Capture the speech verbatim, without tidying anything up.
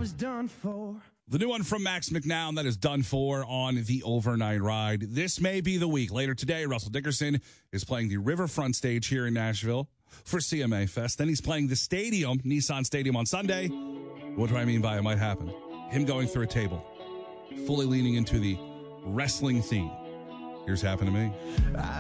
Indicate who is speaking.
Speaker 1: was done for.
Speaker 2: The new one from Max McNown that is done for on the overnight ride. This may be the week. Later today, Russell Dickerson is playing the Riverfront stage here in Nashville for C M A Fest. Then he's playing the stadium, Nissan Stadium, on Sunday. What do I mean by it might happen? Him going through a table, fully leaning into the wrestling theme. Here's Happen to Me.